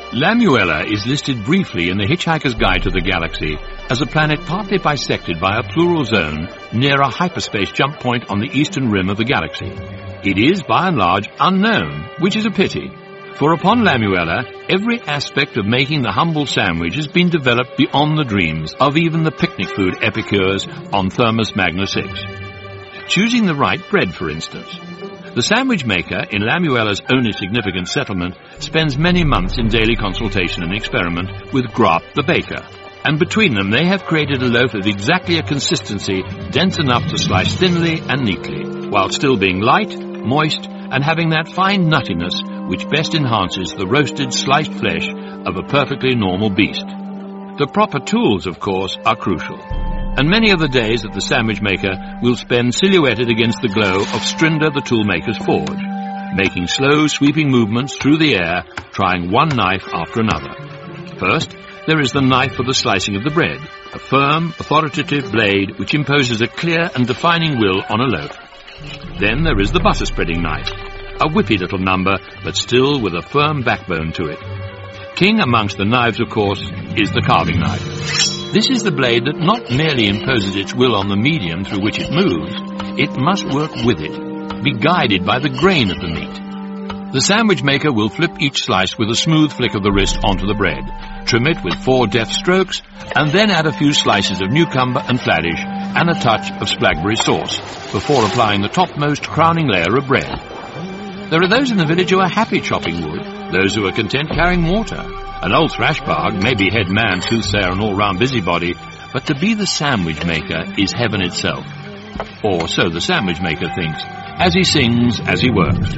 Lamuella is listed briefly in the Hitchhiker's Guide to the Galaxy as a planet partly bisected by a plural zone near a hyperspace jump point on the eastern rim of the galaxy. It is, by and large, unknown, which is a pity, for upon Lamuella, every aspect of making the humble sandwich has been developed beyond the dreams of even the picnic food epicures on Thermus Magna 6. Choosing the right bread, for instance. The sandwich maker in Lamuella's only significant settlement spends many months in daily consultation and experiment with Grap the baker, and between them they have created a loaf of exactly a consistency dense enough to slice thinly and neatly, while still being light, moist, and having that fine nuttiness which best enhances the roasted, sliced flesh of a perfectly normal beast. The proper tools, of course, are crucial, and many of the days that the sandwich maker will spend silhouetted against the glow of Strinder the toolmaker's forge, making slow, sweeping movements through the air, trying one knife after another. First, there is the knife for the slicing of the bread, a firm, authoritative blade which imposes a clear and defining will on a loaf. Then there is the butter-spreading knife, a whippy little number, but still with a firm backbone to it. King amongst the knives, of course, is the carving knife. This is the blade that not merely imposes its will on the medium through which it moves, it must work with it, be guided by the grain of the meat. The sandwich maker will flip each slice with a smooth flick of the wrist onto the bread, trim it with 4 deft strokes, and then add a few slices of cucumber and fladdish and a touch of splagberry sauce, before applying the topmost crowning layer of bread. There are those in the village who are happy chopping wood, those who are content carrying mortar. An old thrashbog may be head man, soothsayer, and all-round busybody, but to be the sandwich maker is heaven itself. Or so the sandwich maker thinks, as he sings, as he works.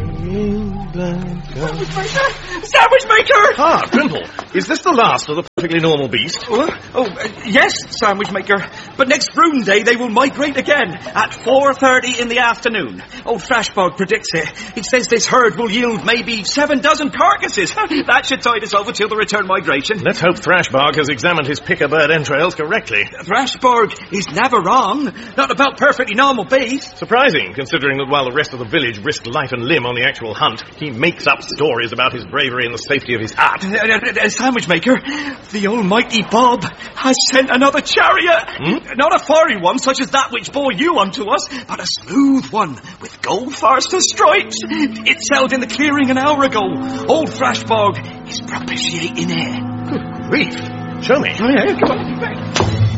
Sandwich maker! Ah, Grimble, is this the last of the perfectly normal beast? Yes, sandwich maker. But next Broom Day they will migrate again at 4:30 in the afternoon. Old Thrashbog predicts it. He says this herd will yield maybe 7 dozen carcasses. That should tide us over till the return migration. Let's hope Thrashbog has examined his pick-a-bird entrails correctly. Thrashbog is never wrong. Not about perfectly normal beasts. Surprising, considering that while the rest of the village risked life and limb on the actual hunt, he makes up stories about his bravery and the safety of his hut. Sandwich maker, the almighty Bob has sent another chariot. Not a fiery one such as that which bore you unto us, but a smooth one with gold faster stripes. It sailed in the clearing an hour ago. Old Thrashbog is propitiating it. Good grief. Show me. Oh, yeah, come on.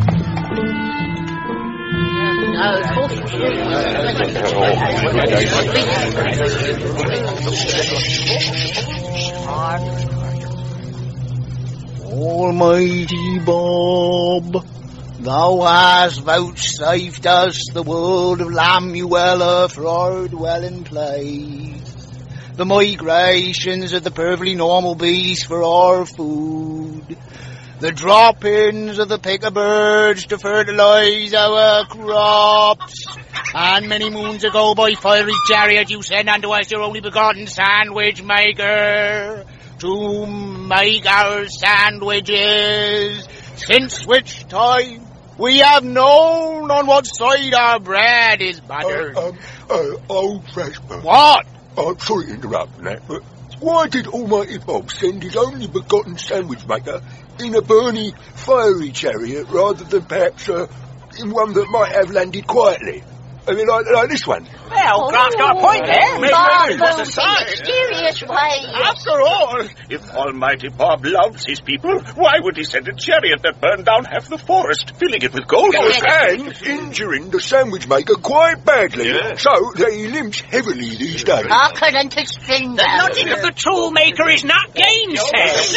Almighty Bob, thou hast vouchsafed us the world of Lamuella for our dwelling place, the migrations of the perfectly normal beasts for our food, the drop-ins of the pick-a-birds to fertilise our crops, and many moons ago by fiery chariot you sent unto us your only begotten sandwich maker, to make our sandwiches, since which time we have known on what side our bread is buttered. Old Thrashbog. What? Sorry to interrupt, Nat, but why did Almighty Bob send his only begotten sandwich maker in a burny, fiery chariot rather than perhaps in one that might have landed quietly? I mean, like this one. Well, Grant's got a point there. Bob moves in mysterious ways. After all, if Almighty Bob loves his people, why would he send a chariot that burned down half the forest, filling it with gold? And injuring the sandwich maker quite badly, so that he limps heavily these days. According to Strinder. The logic of the tool maker is not gainsaid.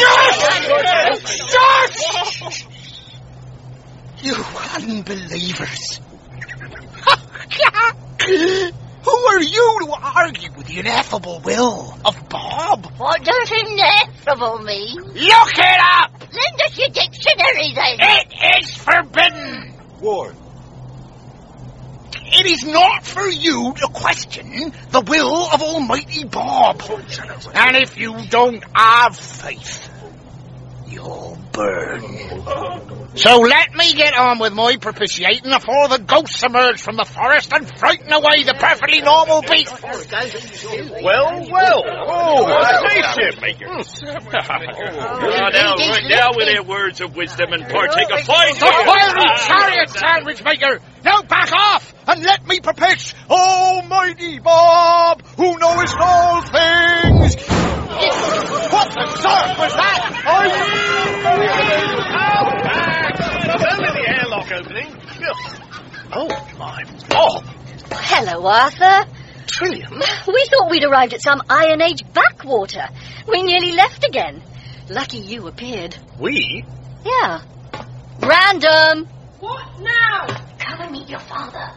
Shush! You unbelievers. Who are you to argue with the ineffable will of Bob? What does ineffable mean? Look it up! Lend us your dictionary, then. It is forbidden! Why? It is not for you to question the will of Almighty Bob. And if you don't have faith, you'll burn. So let me get on with my propitiating before the ghosts emerge from the forest and frighten away the perfectly normal beast. Well. Oh, spaceship maker. Now, right now with their words of wisdom and partake of fine The fiery chariot sandwich maker! Now back off and let me propitiate Almighty Bob, who knowest all things. What the sort was that? Tell me the airlock opening. Oh, my Bob. Hello, Arthur. Trillium? We thought we'd arrived at some Iron Age backwater. We nearly left again. Lucky you appeared. We? Yeah. Random. What now? Come and meet your father.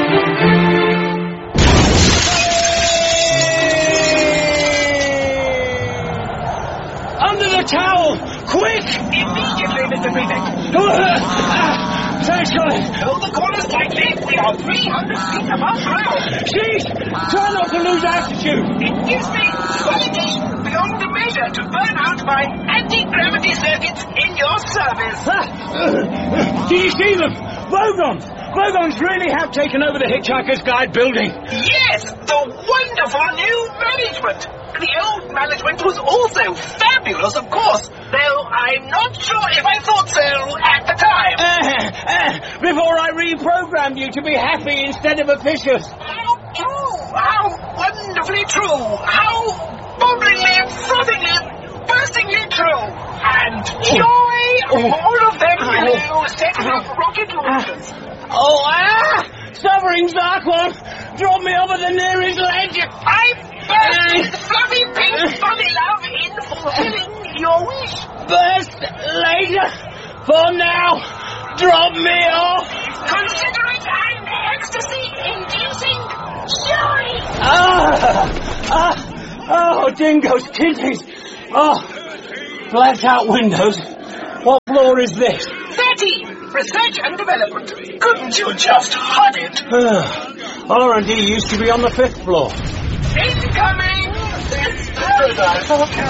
Under the towel! Quick! Immediately, Mr. Prefect. Thanks, Colin. Hold the corners tightly. We are 300 feet above ground. Please, try not to lose altitude. It gives me validation beyond the measure to burn out my anti-gravity circuits in your service. Do you see them? Vogons! Vogons really have taken over the Hitchhiker's Guide building. Yes, the wonderful new management. The old management was also fabulous, of course, though I'm not sure if I thought so at the time. Before I reprogrammed you to be happy instead of officious. How true! How wonderfully true! How bubblingly, frothingly, burstingly true! And joy! All of them below set up rocket launchers. Suffering Zarquan! Drop me over the nearest ledge! I burst with fluffy pink bunny love in fulfilling your wish. Burst later! For now, drop me off! Consider it an ecstasy-inducing joy! Oh, dingoes, kitties! Oh, blacked out windows. What floor is this? 13! Research and development. Couldn't you just hug it? R&D used to be on the 5th floor. Incoming! It's paradise.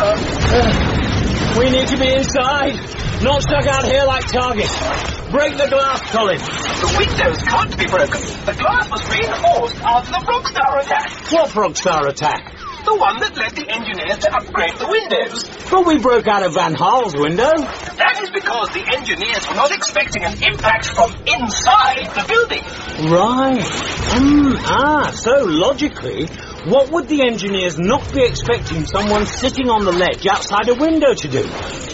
We need to be inside, not stuck out here like targets. Break the glass, Colin. The windows can't be broken. The glass was reinforced after the Frogstar attack. What Frogstar attack? The one that led the engineers to upgrade the windows. But we broke out of Van Haal's window. That is because the engineers were not expecting an impact from inside the building. Right. So logically, what would the engineers not be expecting someone sitting on the ledge outside a window to do?